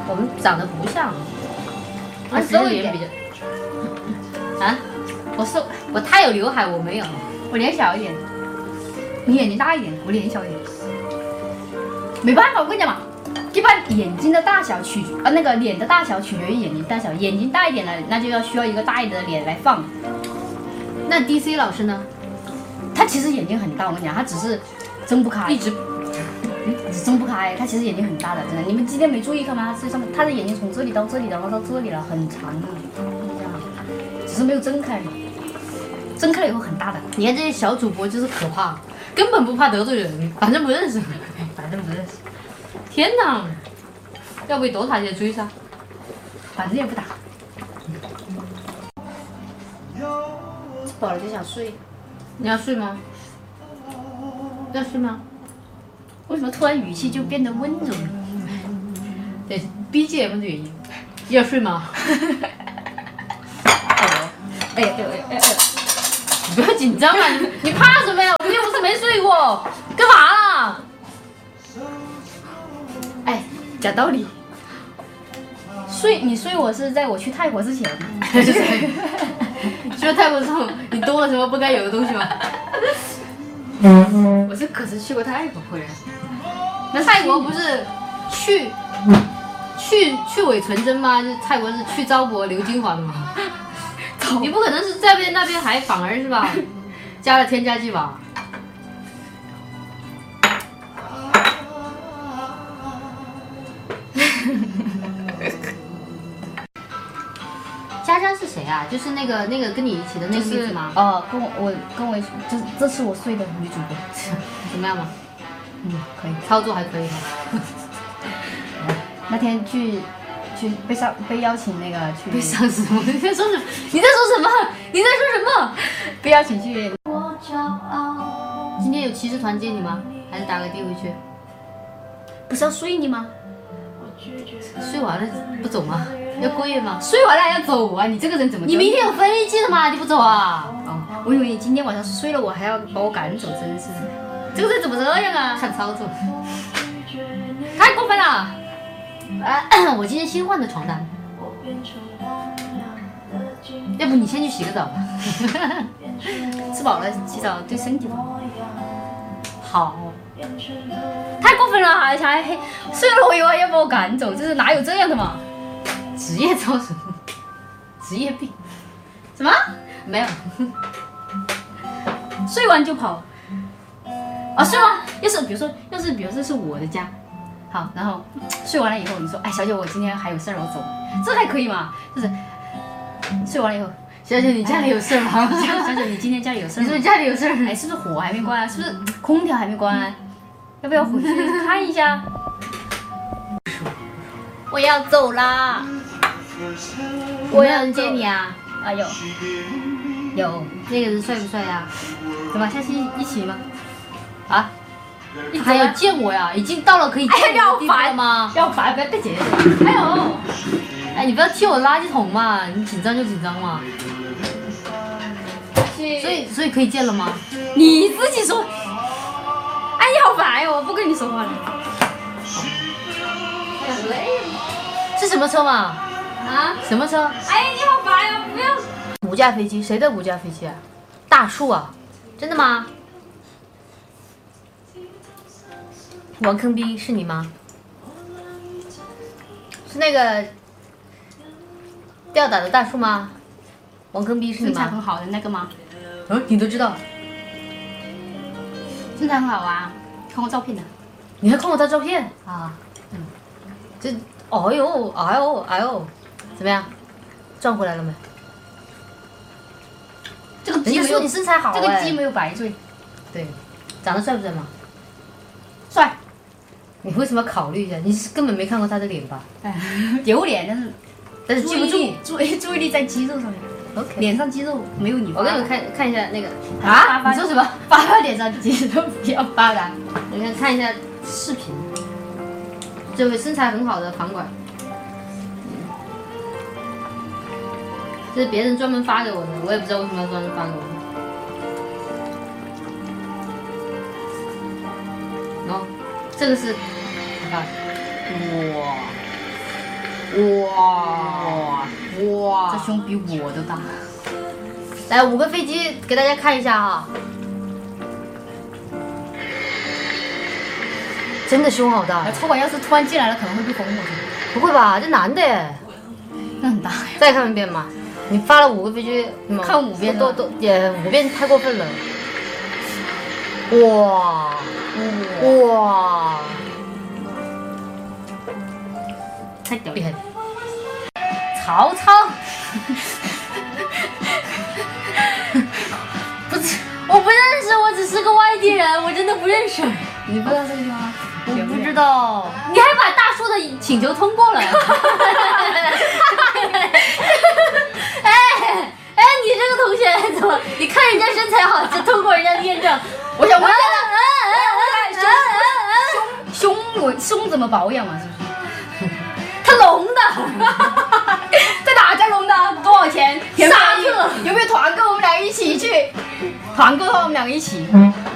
我们长得不像， 我瘦一点比较。啊，我他有刘海，我没有。 我脸小一点，你眼睛大一点，我脸小一点。没办法，我跟你讲嘛，一般眼睛的大小那个脸的大小取决于眼睛大小，眼睛大一点的，那就需要一个大一点的脸来放。 那 DC 老师呢？ 他其实眼睛很大，我跟你讲，他只是睁不开， 一直睁不开。他其实眼睛很大的，真的。你们今天没注意看吗？他的眼睛从这里到这里，然后到这里了，很长的，只是没有睁开。睁开了以后很大的。 你看这些小主播就是可怕，根本不怕得罪人，反正不认识， 反正不认识。 天哪！要不你躲他去追杀？ 反正也不打。吃饱了就想睡。 你要睡吗？要睡吗？ 为什么突然语气就变得温柔了？ 对 ，BGM 的原因。要睡吗？ 哎！ 你不要紧张啊！你怕什么呀？我们又不是没睡过，干嘛啦？ 哎，讲道理。你睡我是在我去泰国之前。 去了泰国之后，你多了什么不该有的东西吗？ 我可是去过泰国回来。 那泰国不是去伪纯真吗？就泰国是去糟粕留精华的吗？你不可能是在那边还反而是吧？加了添加剂吧？佳佳是谁啊？就是那个跟你一起的那个女子吗？ 跟我这是我睡的女主播。 怎么样嘛？ 可以， 操作还可以吗？ 那天去被邀请那个去。 被上什么？你在说什么？你在说什么？你在说什么？ 被邀请去。 今天有骑士团接你吗？还是打个的回去？ 不是要睡你吗？ 睡完了不走吗？要过夜吗？ 睡完了还要走啊！你这个人怎么？ 你明天有飞机的吗？你不走啊？ 哦，我以为你今天晚上睡了，我还要把我赶走，真是。这个人怎么这样啊？ 看操作，太过分了！我今天新换的床单，要不你先去洗个澡吧。 吃饱了洗澡对身体好。 好， 太过分了，还睡了我以为要把我赶走，这是哪有这样的嘛？ 职业造成职业病。 什么？ 没有。 睡完就跑。睡完，要是比如说是我的家，好，然后睡完了以后，你说，哎，小姐，我今天还有事儿，我走，这还可以吗？就是睡完了以后， 小姐，你家里有事吗？ 小姐，你今天家里有事？ 你说家里有事？ 哎，是不是火还没关？是不是空调还没关？要不要回去看一下？我要走啦！ 我要人接你啊！ 啊有， 那个人帅不帅呀？ 怎么下期一起吗？ 啊？还要见我呀？已经到了可以见我的地步了吗？ 要烦，不要再见。还有， 哎，你不要踢我垃圾桶嘛！你紧张就紧张嘛。所以可以见了吗？ 你自己说。哎，你好烦哟！我不跟你说话了。很累。 是什么车嘛？ 啊？ 什么车？ 哎，你好烦哟！不要。 无价飞机？谁的无价飞机啊？大树啊？真的吗？王坑逼是你吗？是那个吊打的大树吗？王坑逼是你身材吗？ 很好的那个吗？ 你都知道？ 身材很好啊，看过照片的。 你还看过他照片啊？这，哎呦，怎么样？赚回来了没？ 这个鸡没有， 你身材好， 这个鸡没有白醉。 对，长得帅不帅嘛？ 帅。 你为什么要考虑一下？你是根本没看过他的脸吧？ 有脸，但是记不住， 注意力在肌肉上面。 OK， 脸上肌肉没有你发达。 我给你们看一下那个啊？ 你说什么？ 发脸上肌肉比较发达。 你看一下视频，这位身材很好的房管，这是别人专门发给我的，我也不知道为什么要专门发给我。这个是，你看，哇， 哇， 这胸比我都大。 来5个飞机给大家看一下哈，真的胸好大。 超管要是突然进来了，可能会被封过去。 不会吧？这男的耶， 那很大呀。 再看一遍嘛。你发了5个飞机， 看5遍都也5遍太过分了。哇哇， 太屌厉害！ 曹操， 不是，我不认识，我只是个外地人，我真的不认识。 你不知道这个地方吗？ 我不知道，你还把大叔的请求通过了。哎，你这个同学怎么？你看人家身材好，就通过人家的验证。 我想问一下，胸怎么保养啊？是不是？ 他隆的， 在哪家隆的？多少钱？ 沙特有没有团购？我们俩一起去。团购的话，我们两个一起。